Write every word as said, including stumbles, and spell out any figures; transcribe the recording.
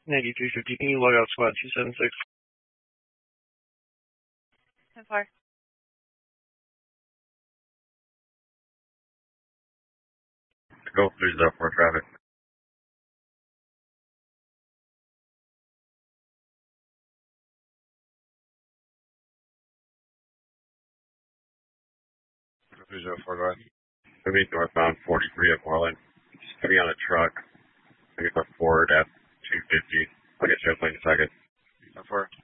ninety-three fifty, can you log out squad two seven six? ten four. Go three zero four traffic. three zero four, go ahead. Moving northbound forty-three at Moreland. Just heavy on a truck. I guess a Ford F two fifty. I'll get you up in a second. ten four.